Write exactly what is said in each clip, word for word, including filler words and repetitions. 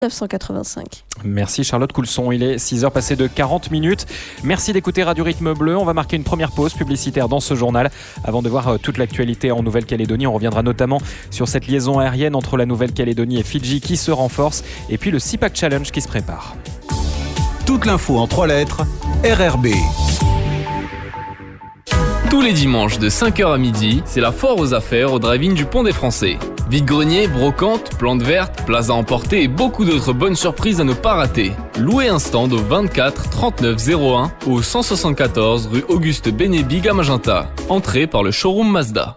neuf cent quatre-vingt-cinq. Merci Charlotte Coulson, il est six heures passées de quarante minutes. Merci d'écouter Radio Rythme Bleu. On va marquer une première pause publicitaire dans ce journal avant de voir toute l'actualité en Nouvelle-Calédonie. On reviendra notamment sur cette liaison aérienne entre la Nouvelle-Calédonie et Fidji qui se renforce et puis le Six Pack Challenge qui se prépare. Toute l'info en trois lettres, R R B. Tous les dimanches de cinq heures à midi, c'est la foire aux affaires au drive-in du Pont des Français. Vide-grenier, brocante, plantes vertes, plaza à emporter et beaucoup d'autres bonnes surprises à ne pas rater. Louez un stand au vingt-quatre trente-neuf zéro un ou au cent soixante-quatorze rue Auguste Bénébig à Magenta. Entrée par le showroom Mazda.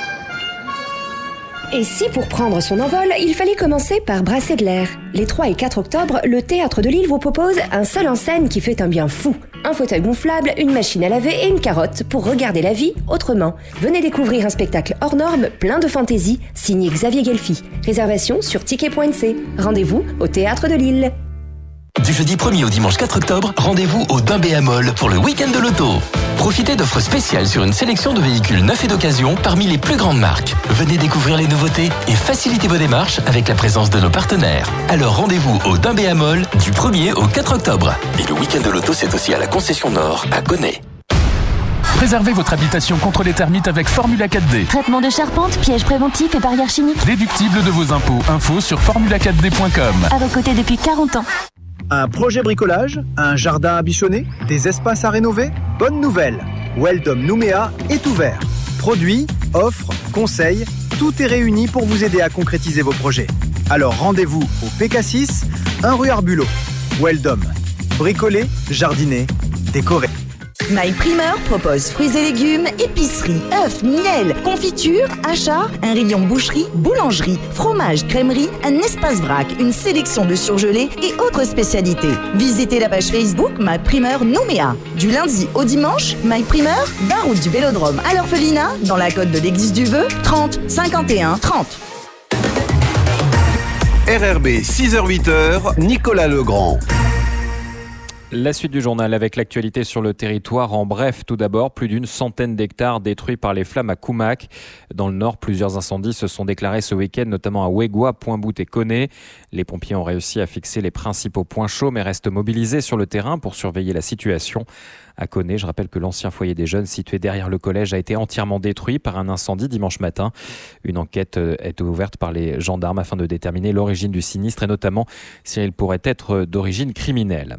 Et si pour prendre son envol, il fallait commencer par brasser de l'air? Les trois et quatre octobre, le Théâtre de l'Île vous propose un seul en scène qui fait un bien fou. Un fauteuil gonflable, une machine à laver et une carotte pour regarder la vie autrement. Venez découvrir un spectacle hors norme, plein de fantaisie, signé Xavier Gelfi. Réservation sur ticket point c. Rendez-vous au Théâtre de l'Île. Du jeudi premier au dimanche quatre octobre, rendez-vous au Dimbé à Molle pour le week-end de l'auto. Profitez d'offres spéciales sur une sélection de véhicules neufs et d'occasion parmi les plus grandes marques. Venez découvrir les nouveautés et facilitez vos démarches avec la présence de nos partenaires. Alors rendez-vous au Dimbé à Molle du premier au quatre octobre. Et le week-end de l'auto, c'est aussi à la concession Nord à Gonnet. Préservez votre habitation contre les termites avec Formula quatre D. Traitement de charpente, pièges préventifs et barrières chimiques. Déductible de vos impôts. Info sur formula quatre d point com. À vos côtés depuis quarante ans. Un projet bricolage, un jardin à bichonner, des espaces à rénover? Bonne nouvelle, Weldom Nouméa est ouvert. Produits, offres, conseils, tout est réuni pour vous aider à concrétiser vos projets. Alors rendez-vous au P K six, un rue Arbulot. Weldom, bricoler, jardiner, décorer. My Primeur propose fruits et légumes, épicerie, œufs, miel, confiture, achats, un rayon boucherie, boulangerie, fromage, crèmerie, un espace vrac, une sélection de surgelés et autres spécialités. Visitez la page Facebook My Primeur Nouméa. Du lundi au dimanche, My Primeur, vingt route du Vélodrome à l'Orphelinat, dans la côte de l'Église du Vœu, trente cinquante et un trente. R R B six heures huit heures, Nicolas Legrand. La suite du journal avec l'actualité sur le territoire. En bref, tout d'abord, plus d'une centaine d'hectares détruits par les flammes à Koumak. Dans le nord, plusieurs incendies se sont déclarés ce week-end, notamment à Wegwa, Pointe-Bout et Koné. Les pompiers ont réussi à fixer les principaux points chauds, mais restent mobilisés sur le terrain pour surveiller la situation. À Koné, je rappelle que l'ancien foyer des jeunes situé derrière le collège a été entièrement détruit par un incendie dimanche matin. Une enquête est ouverte par les gendarmes afin de déterminer l'origine du sinistre et notamment si elle pourrait être d'origine criminelle.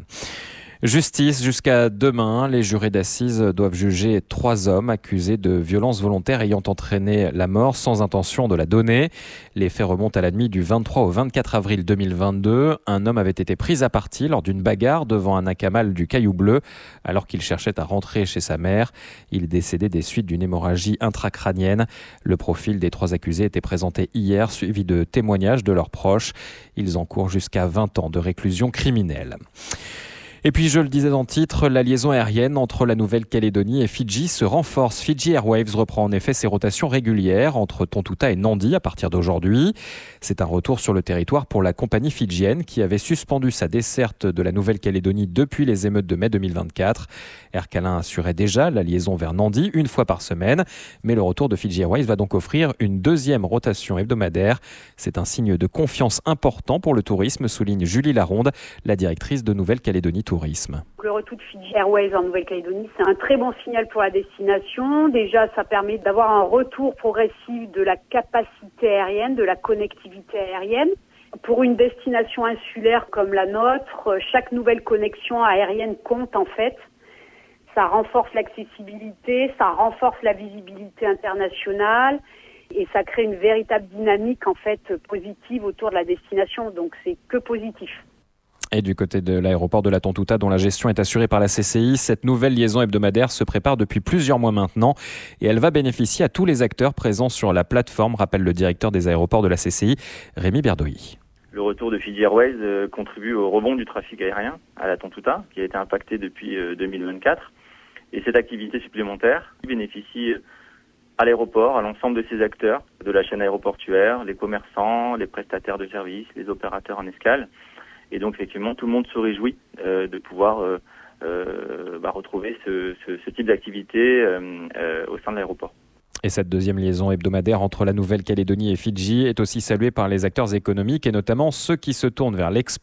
Justice jusqu'à demain. Les jurés d'assises doivent juger trois hommes accusés de violences volontaires ayant entraîné la mort sans intention de la donner. Les faits remontent à la nuit du vingt-trois au vingt-quatre avril deux mille vingt-deux. Un homme avait été pris à partie lors d'une bagarre devant un nakamal du Caillou Bleu alors qu'il cherchait à rentrer chez sa mère. Il est décédé des suites d'une hémorragie intracrânienne. Le profil des trois accusés était présenté hier, suivi de témoignages de leurs proches. Ils encourent jusqu'à vingt ans de réclusion criminelle. Et puis, je le disais dans le titre, la liaison aérienne entre la Nouvelle-Calédonie et Fidji se renforce. Fiji Airways reprend en effet ses rotations régulières entre Tontouta et Nadi à partir d'aujourd'hui. C'est un retour sur le territoire pour la compagnie fidjienne qui avait suspendu sa desserte de la Nouvelle-Calédonie depuis les émeutes de mai deux mille vingt-quatre. Air Calin assurait déjà la liaison vers Nadi une fois par semaine. Mais le retour de Fiji Airways va donc offrir une deuxième rotation hebdomadaire. C'est un signe de confiance important pour le tourisme, souligne Julie Laronde, la directrice de Nouvelle-Calédonie Tourisme. Le retour de Fiji Airways en Nouvelle-Calédonie, c'est un très bon signal pour la destination. Déjà, ça permet d'avoir un retour progressif de la capacité aérienne, de la connectivité aérienne. Pour une destination insulaire comme la nôtre, chaque nouvelle connexion aérienne compte en fait. Ça renforce l'accessibilité, ça renforce la visibilité internationale et ça crée une véritable dynamique en fait positive autour de la destination. Donc c'est que positif. Et du côté de l'aéroport de la Tontouta, dont la gestion est assurée par la C C I, cette nouvelle liaison hebdomadaire se prépare depuis plusieurs mois maintenant et elle va bénéficier à tous les acteurs présents sur la plateforme, rappelle le directeur des aéroports de la C C I, Rémi Berdoyi. Le retour de Fiji Airways euh, contribue au rebond du trafic aérien à la Tontouta, qui a été impacté depuis euh, deux mille vingt-quatre. Et cette activité supplémentaire bénéficie à l'aéroport, à l'ensemble de ses acteurs, de la chaîne aéroportuaire, les commerçants, les prestataires de services, les opérateurs en escale. Et donc effectivement, tout le monde se réjouit euh, de pouvoir euh, euh, bah, retrouver ce, ce, ce type d'activité euh, euh, au sein de l'aéroport. Et cette deuxième liaison hebdomadaire entre la Nouvelle-Calédonie et Fidji est aussi saluée par les acteurs économiques et notamment ceux qui se tournent vers l'export.